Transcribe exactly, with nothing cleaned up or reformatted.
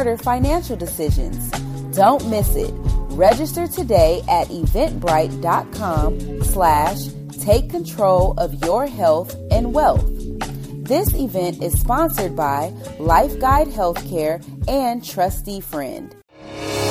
smarter financial decisions. Don't miss it. Register today at eventbrite.com slash take control of your health and wealth. This event is sponsored by Life Guide Healthcare and Trusty Friend.